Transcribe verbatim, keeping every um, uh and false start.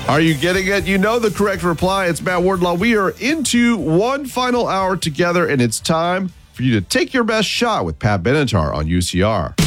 Are you getting it? You know the correct reply. It's Matt Wardlaw. We are into one final hour together, and it's time for you to take your best shot with Pat Benatar on U C R.